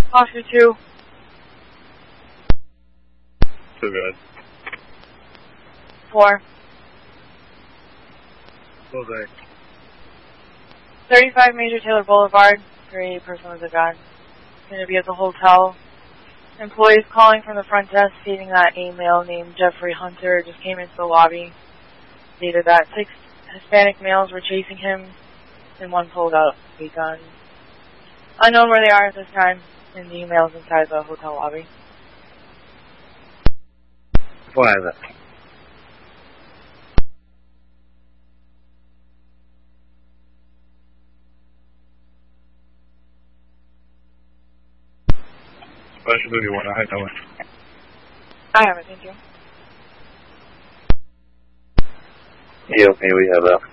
Oscar 2. Too good. 4. Well, they. 35 Major Taylor Boulevard. 3 person with a gun. Going to be at the hotel. Employees calling from the front desk stating that a male named Jeffrey Hunter just came into the lobby. Stated that 6 Hispanic males were chasing him and one pulled out a gun. Unknown where they are at this time, and the emails inside the hotel lobby. Why is it? Special duty one, I know it. I have it, thank you. Yeah, okay, we have that.